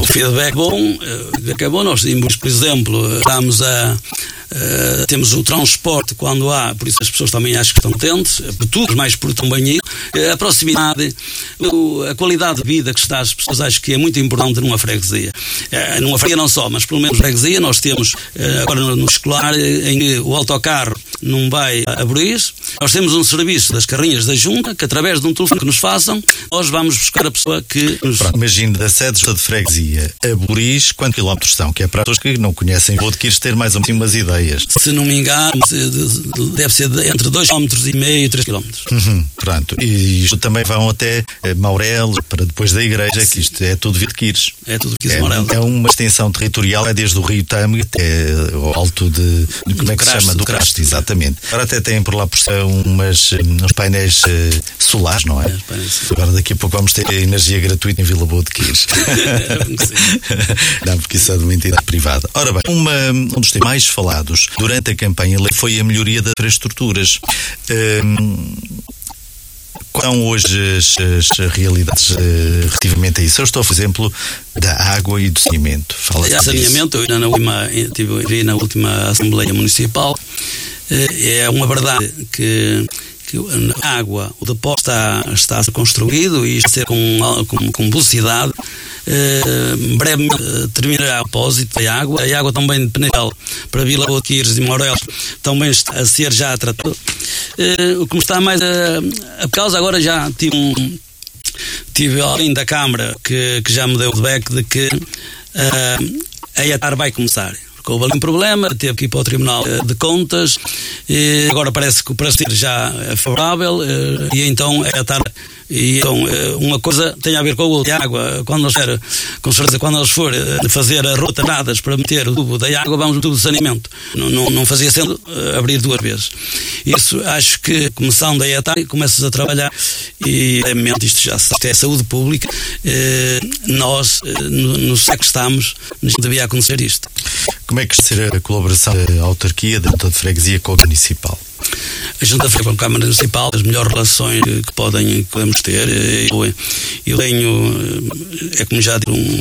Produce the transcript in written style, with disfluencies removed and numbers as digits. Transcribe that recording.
o feedback é bom. Nós temos, por exemplo, temos o transporte quando há, por isso as pessoas também acho que estão contentes, tudo mais por tão bem, a proximidade, a qualidade de vida que está as pessoas, acho que é muito importante numa freguesia. Numa freguesia não só, mas pelo menos freguesia nós temos agora no escolar em que o autocarro não vai a Boris, nós temos um serviço das carrinhas da Junta que através de um telefone que nos façam, nós vamos buscar a pessoa que nos... Imagino, da sede de freguesia a Boris, quantos quilómetros são? Que é para as pessoas que não conhecem, vou adquirir ter mais ou menos umas ideias. Se não me engano, deve ser entre 2,5 km e 3 km. Pronto. E isto também vão até Maureles, para depois da igreja, que isto é tudo Vide Quires. É tudo Quires de Maureles. É uma extensão territorial, é desde o Rio Tâmega até ao alto de como é que se chama? Do Crasto, exatamente. Agora até têm por lá por uns painéis solares, não é? Agora daqui a pouco vamos ter energia gratuita em Vila Boa de Quires. Não, porque isso é de uma entidade privada. Ora bem, um dos temas mais falados durante a campanha foi a melhoria das infraestruturas. Quais são hoje as realidades relativamente a isso? Eu estou, por exemplo, da água e do saneamento. Saneamento, eu vi na última Assembleia Municipal. É uma verdade que a água, o depósito está a ser construído e está a ser com velocidade. Brevemente terminará o depósito da água. A água também de Penel para Vila Boa de Quires e Maureles também está a ser já tratado. O que me está mais a causa, agora já tive alguém da Câmara que já me deu o feedback de que a ETAR vai começar. Porque houve ali um problema, teve que ir para o Tribunal de Contas e agora parece que o parecer já é favorável e então é a tarde. E então, uma coisa tem a ver com a outra. A água, com certeza, quando eles forem fazer as rotanadas para meter o tubo da água, vamos no tubo de saneamento. Não fazia sentido abrir duas vezes. Isso, acho que, começando a ETAR, começas a trabalhar e, realmente, isto já é saúde pública. Nós, no século que estamos, não devia acontecer isto. Como é que vai ser a colaboração da autarquia, da Junta de Freguesia com a Municipal? A Junta de Freguesia com a Câmara Municipal, as melhores relações que podemos ter. Eu tenho, como já digo,